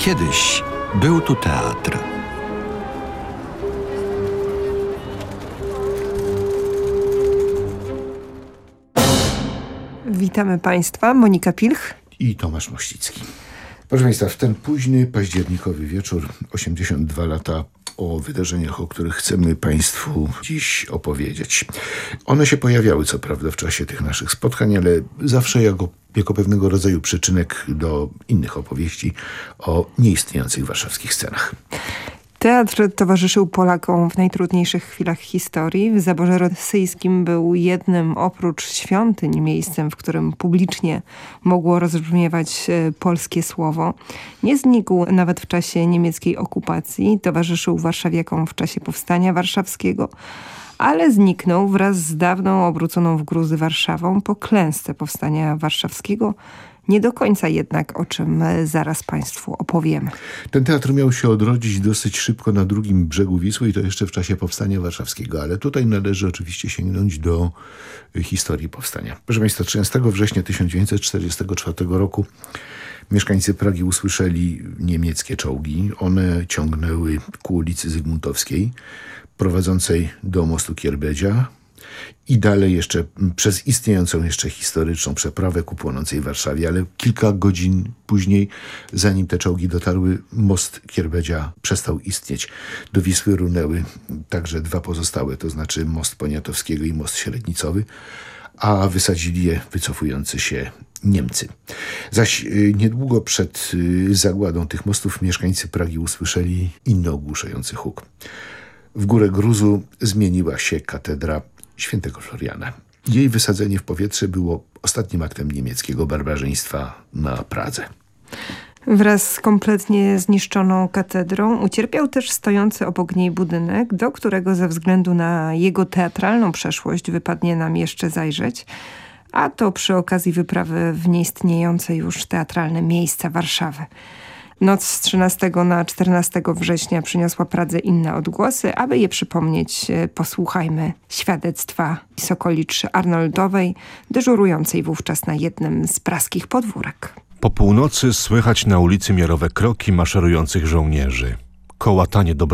Kiedyś był tu teatr. Witamy Państwa, Monika Pilch i Tomasz Mościcki. Proszę Państwa, w ten późny październikowy wieczór, 82 lata o wydarzeniach, o których chcemy Państwu dziś opowiedzieć. One się pojawiały co prawda w czasie tych naszych spotkań, ale zawsze jako pewnego rodzaju przyczynek do innych opowieści o nieistniejących warszawskich scenach. Teatr towarzyszył Polakom w najtrudniejszych chwilach historii. W zaborze rosyjskim był jednym oprócz świątyń miejscem, w którym publicznie mogło rozbrzmiewać polskie słowo. Nie znikł nawet w czasie niemieckiej okupacji. Towarzyszył warszawiakom w czasie Powstania Warszawskiego, ale zniknął wraz z dawną obróconą w gruzy Warszawą po klęsce Powstania Warszawskiego. Nie do końca jednak, o czym zaraz Państwu opowiemy. Ten teatr miał się odrodzić dosyć szybko na drugim brzegu Wisły i to jeszcze w czasie Powstania Warszawskiego, ale tutaj należy oczywiście sięgnąć do historii powstania. Proszę Państwa, 13 września 1944 roku mieszkańcy Pragi usłyszeli niemieckie czołgi. One ciągnęły ku ulicy Zygmuntowskiej, prowadzącej do mostu Kierbedzia i dalej jeszcze przez istniejącą jeszcze historyczną przeprawę ku płonącej Warszawie, ale kilka godzin później, zanim te czołgi dotarły, most Kierbedzia przestał istnieć. Do Wisły runęły także dwa pozostałe, to znaczy most Poniatowskiego i most Średnicowy, a wysadzili je wycofujący się Niemcy. Zaś niedługo przed zagładą tych mostów mieszkańcy Pragi usłyszeli inny ogłuszający huk. W górę gruzu zmieniła się katedra Świętego Floriana. Jej wysadzenie w powietrze było ostatnim aktem niemieckiego barbarzyństwa na Pradze. Wraz z kompletnie zniszczoną katedrą ucierpiał też stojący obok niej budynek, do którego ze względu na jego teatralną przeszłość wypadnie nam jeszcze zajrzeć, a to przy okazji wyprawy w nieistniejące już teatralne miejsca Warszawy. Noc z 13 na 14 września przyniosła Pradze inne odgłosy. Aby je przypomnieć, posłuchajmy świadectwa Sokolicz Arnoldowej, dyżurującej wówczas na jednym z praskich podwórek. Po północy słychać na ulicy miarowe kroki maszerujących żołnierzy. Kołatanie do